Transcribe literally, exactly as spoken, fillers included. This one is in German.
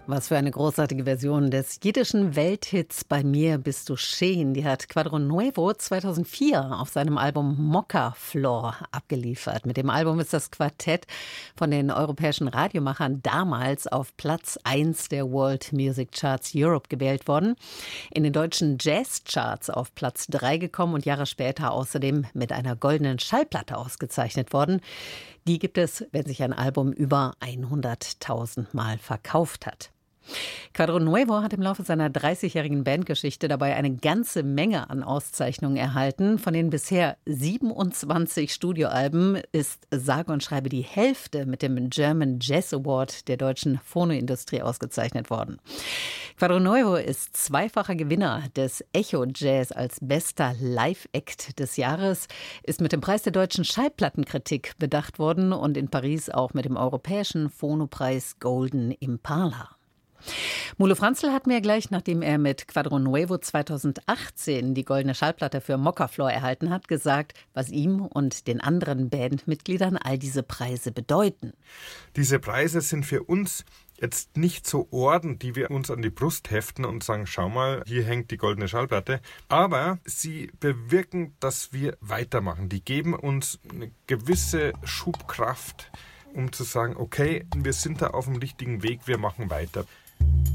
Was für eine großartige Version des jiddischen Welthits Bei mir bist du schön. Die hat Quadro Nuevo zweitausendvier auf seinem Album Mocha Floor abgeliefert. Mit dem Album ist das Quartett von den europäischen Radiomachern damals auf Platz eins der World Music Charts Europe gewählt worden. In den deutschen Jazz-Charts auf Platz drei gekommen und Jahre später außerdem mit einer goldenen Schallplatte ausgezeichnet worden. Die gibt es, wenn sich ein Album über hunderttausend Mal verkauft hat. Quadro Nuevo hat im Laufe seiner dreißigjährigen Bandgeschichte dabei eine ganze Menge an Auszeichnungen erhalten. Von den bisher siebenundzwanzig Studioalben ist sage und schreibe die Hälfte mit dem German Jazz Award der deutschen Phonoindustrie ausgezeichnet worden. Quadro Nuevo ist zweifacher Gewinner des Echo Jazz als bester Live-Act des Jahres, ist mit dem Preis der deutschen Schallplattenkritik bedacht worden und in Paris auch mit dem europäischen Phonopreis Golden Impala. Mulo Franzl hat mir gleich, nachdem er mit Quadro Nuevo zweitausendachtzehn die goldene Schallplatte für Mocha Floor erhalten hat, gesagt, was ihm und den anderen Bandmitgliedern all diese Preise bedeuten. Diese Preise sind für uns jetzt nicht so Orden, die wir uns an die Brust heften und sagen, schau mal, hier hängt die goldene Schallplatte. Aber sie bewirken, dass wir weitermachen. Die geben uns eine gewisse Schubkraft, um zu sagen, okay, wir sind da auf dem richtigen Weg, wir machen weiter.